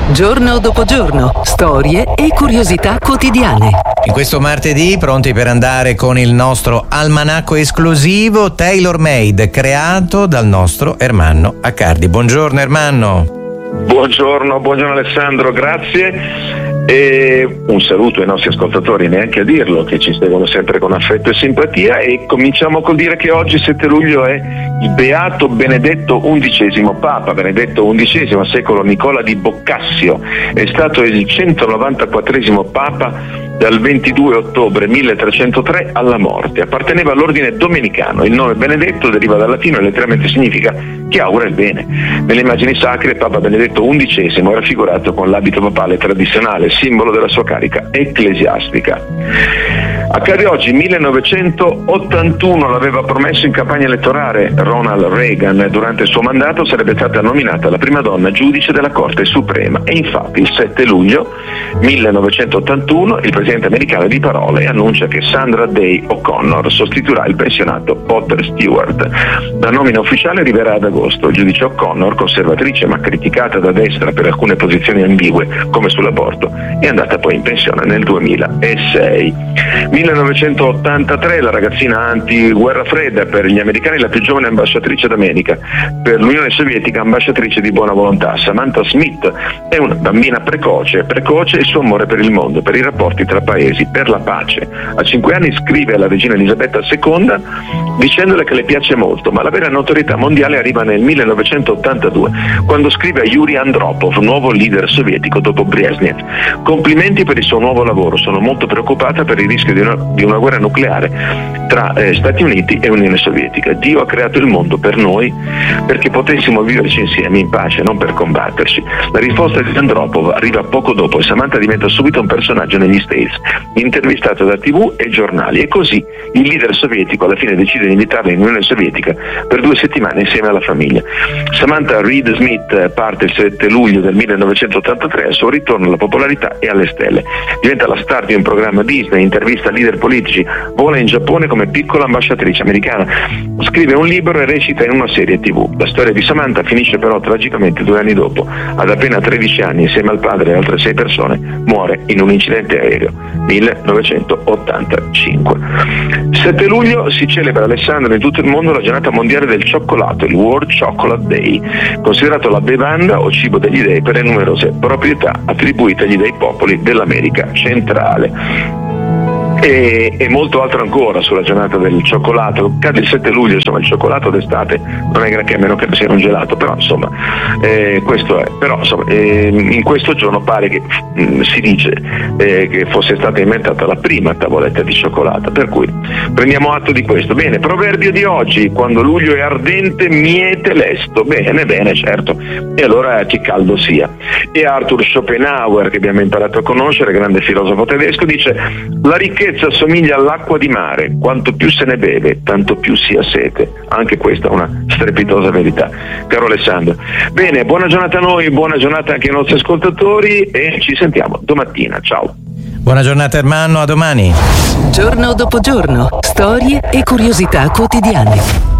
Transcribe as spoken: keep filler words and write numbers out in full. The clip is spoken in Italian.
Giorno dopo giorno, storie e curiosità quotidiane. In questo martedì, pronti per andare con il nostro almanacco esclusivo tailor-made, creato dal nostro Ermanno Accardi. Buongiorno Ermanno. Buongiorno, buongiorno Alessandro, grazie. E un saluto ai nostri ascoltatori, neanche a dirlo, che ci seguono sempre con affetto e simpatia, e cominciamo col dire che oggi sette luglio è il Beato Benedetto undicesimo Papa. Benedetto undicesimo, secolo Nicola di Boccasio, è stato il centonovantaquattresimo Papa dal ventidue ottobre milletrecentotre alla morte. Apparteneva all'ordine domenicano. Il nome Benedetto deriva dal latino e letteralmente significa chi augura il bene. Nelle immagini sacre Papa Benedetto undicesimo è raffigurato con l'abito papale tradizionale, simbolo della sua carica ecclesiastica. Accade oggi, millenovecentottantuno, l'aveva promesso in campagna elettorale Ronald Reagan. Durante il suo mandato sarebbe stata nominata la prima donna giudice della Corte Suprema, e infatti il sette luglio millenovecentottantuno il presidente americano di parole annuncia che Sandra Day O'Connor sostituirà il pensionato Potter Stewart. La nomina ufficiale arriverà ad agosto. Il giudice O'Connor, conservatrice ma criticata da destra per alcune posizioni ambigue come sull'aborto, è andata poi in pensione nel duemilasei. millenovecentottantatré la ragazzina anti-guerra fredda, per gli americani la più giovane ambasciatrice d'America, per l'Unione Sovietica ambasciatrice di buona volontà. Samantha Smith è una bambina precoce, precoce il suo amore per il mondo, per i rapporti tra paesi, per la pace. A cinque anni scrive alla regina Elisabetta seconda dicendole che le piace molto, ma la vera notorietà mondiale arriva nel millenovecentottantadue, quando scrive a Yuri Andropov, nuovo leader sovietico dopo Brezhnev: complimenti per il suo nuovo lavoro, sono molto preoccupata per il rischio di una, di una guerra nucleare tra eh, Stati Uniti e Unione Sovietica. Dio ha creato il mondo per noi perché potessimo viverci insieme in pace, non per combatterci. La risposta di Andropov arriva poco dopo e Samantha diventa subito un personaggio negli States, intervistata da tivù e giornali, e così il leader sovietico alla fine decide di invitarla in Unione Sovietica per due settimane insieme alla famiglia. Samantha Reed Smith parte il sette luglio del millenovecentottantatré, al suo ritorno alla popolarità e alle stelle. Diventa la star di un programma Disney, intervista leader politici, vola in Giappone come piccola ambasciatrice americana, scrive un libro e recita in una serie tivù. La storia di Samantha finisce però tragicamente due anni dopo. Ad appena tredici anni, insieme al padre e altre sei persone, muore in un incidente aereo, millenovecentottantacinque. sette luglio si celebra, Alessandro, in tutto il mondo la giornata mondiale del cioccolato, il World Chocolate Day, considerato la bevanda o cibo degli dei per le numerose proprietà attribuite agli dei popoli dell'America centrale. E, e molto altro ancora sulla giornata del cioccolato. Cade il sette luglio, insomma, il cioccolato d'estate non è granché, a meno che non sia un gelato, però insomma eh, questo è. Però insomma, eh, in questo giorno pare che mh, si dice eh, che fosse stata inventata la prima tavoletta di cioccolata, per cui prendiamo atto di questo. Bene, proverbio di oggi: quando luglio è ardente miete lesto. Bene, bene, certo, e allora che caldo sia. E Arthur Schopenhauer, che abbiamo imparato a conoscere, grande filosofo tedesco, dice: la ricchezza assomiglia all'acqua di mare, quanto più se ne beve tanto più si ha sete. Anche questa è una strepitosa verità, caro Alessandro. Bene, buona giornata a noi, buona giornata anche ai nostri ascoltatori, e ci sentiamo domattina. Ciao. Buona giornata Ermanno, a domani. Giorno dopo giorno, storie e curiosità quotidiane.